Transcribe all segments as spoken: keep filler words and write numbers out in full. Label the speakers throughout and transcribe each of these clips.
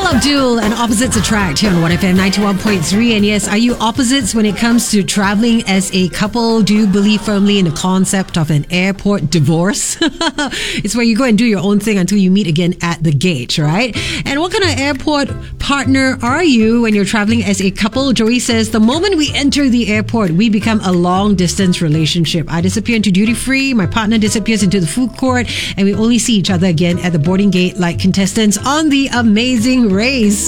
Speaker 1: Paula Abdul and Opposites Attract here on one F M ninety-one point three. And yes, are you opposites when it comes to traveling as a couple? Do you believe firmly in the concept of an airport divorce? It's where you go and do your own thing until you meet again at the gate, right? And what kind of airport partner are you when you're traveling as a couple? Joey says, the moment we enter the airport, we become a long distance relationship. I disappear into duty free, my partner disappears into the food court, and we only see each other again at the boarding gate like contestants on The Amazing Race.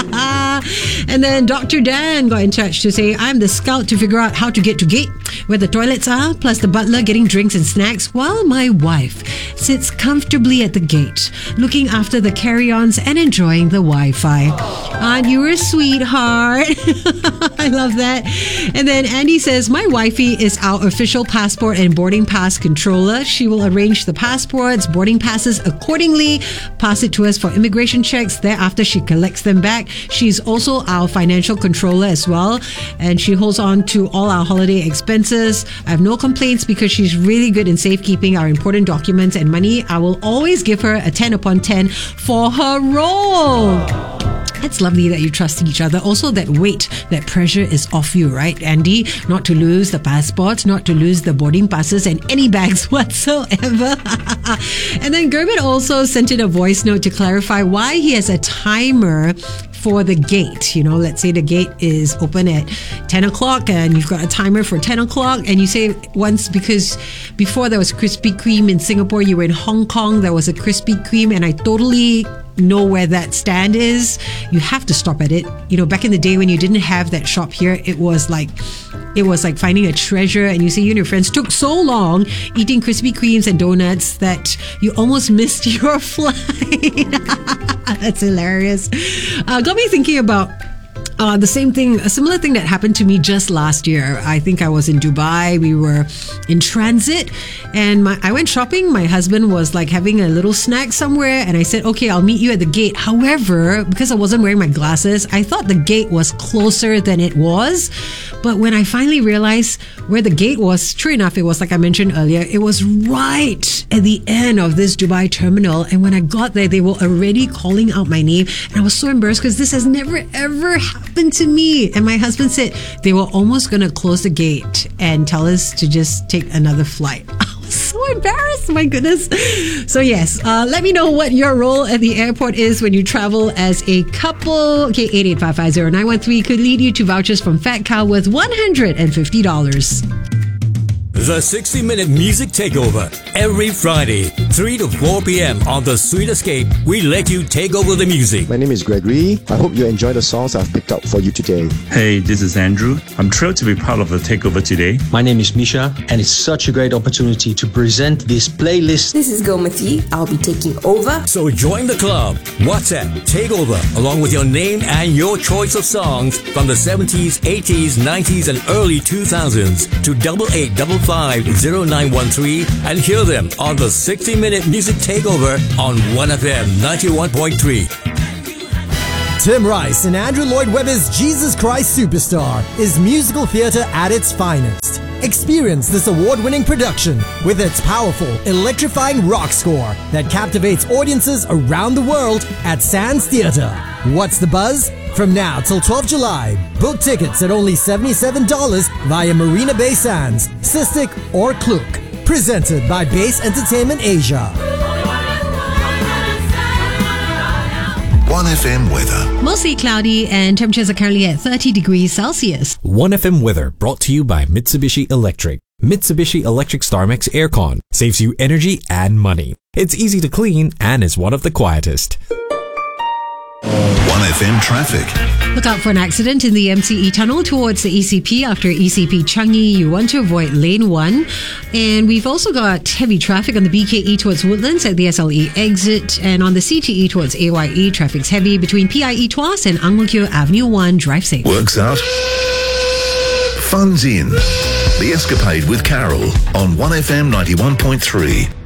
Speaker 1: And then Doctor Dan got in touch to say, I'm the scout to figure out how to get to gate where the toilets are, plus the butler getting drinks and snacks, while my wife sits comfortably at the gate, looking after the carry-ons and enjoying the Wi-Fi. Aren't you a sweetheart? I love that. And then Andy says, my wifey is our official passport and boarding pass controller. She will arrange the passports, boarding passes accordingly, pass it to us for immigration checks. Thereafter, she collects them back. She's also our financial controller as well, and she holds on to all our holiday expenses. I have no complaints because she's really good in safekeeping our important documents and money. I will always give her a ten upon ten for her role. It's lovely that you trust each other. Also, that weight, that pressure is off you, right, Andy? Not to lose the passports, not to lose the boarding passes and any bags whatsoever. And then Gerbert also sent in a voice note to clarify why he has a timer for the gate. You know, let's say the gate is open at ten o'clock and you've got a timer for ten o'clock, and you say once, because before there was Krispy Kreme in Singapore, you were in Hong Kong, there was a Krispy Kreme, and I totally know where that stand is. You have to stop at it. You know, back in the day when you didn't have that shop here, it was like it was like finding a treasure, and you say you and your friends took so long eating Krispy Kremes and donuts that you almost missed your flight. That's hilarious. Uh, got me thinking about Uh, the same thing, a similar thing that happened to me just last year. I think I was in Dubai. We were in transit, and my, I went shopping. My husband was like having a little snack somewhere, and I said, okay, I'll meet you at the gate. However, because I wasn't wearing my glasses, I thought the gate was closer than it was. But when I finally realized where the gate was, true enough, it was like I mentioned earlier, it was right at the end of this Dubai terminal. And when I got there, they were already calling out my name, and I was so embarrassed because this has never ever happened to me. And my husband said they were almost going to close the gate and tell us to just take another flight. I was so embarrassed, my goodness. So yes, uh, let me know what your role at the airport is when you travel as a couple. Okay, eight eight five five zero nine one three could lead you to vouchers from Fat Cow worth one hundred fifty dollars.
Speaker 2: The sixty minute Music Takeover. Every Friday, three to four p.m. on The Sweet Escape, we let you take over the music.
Speaker 3: My name is Gregory. I hope you enjoy the songs I've picked up for you today.
Speaker 4: Hey, this is Andrew. I'm thrilled to be part of the takeover today.
Speaker 5: My name is Misha, and it's such a great opportunity to present this playlist.
Speaker 6: This is Gomati. I'll be taking over.
Speaker 2: So join the club. WhatsApp Takeover along with your name and your choice of songs from the seventies, eighties, nineties, and early two thousands to double eight double five zero nine one three and hear them on the sixty minute Music Takeover on one F M ninety-one point three.
Speaker 7: Tim Rice and Andrew Lloyd Webber's Jesus Christ Superstar is musical theatre at its finest. Experience this award-winning production with its powerful, electrifying rock score that captivates audiences around the world at Sands Theatre. What's the buzz? From now till twelfth of July, book tickets at only seventy-seven dollars via Marina Bay Sands, Sistik or Klook. Presented by Base Entertainment Asia.
Speaker 8: one F M weather.
Speaker 1: Mostly cloudy and temperatures are currently at thirty degrees Celsius.
Speaker 9: one F M weather brought to you by Mitsubishi Electric. Mitsubishi Electric StarMax Aircon saves you energy and money. It's easy to clean and is one of the quietest.
Speaker 8: one F M traffic.
Speaker 1: Look out for an accident in the M C E tunnel towards the E C P after E C P Changi. You want to avoid lane one. And we've also got heavy traffic on the B K E towards Woodlands at the S L E exit. And on the C T E towards A Y E, traffic's heavy between P I E Tuas and Ang Mo Kio Avenue one. Drive safe.
Speaker 8: Works out. Fun's in. The Escapade with Carol on one F M ninety-one point three.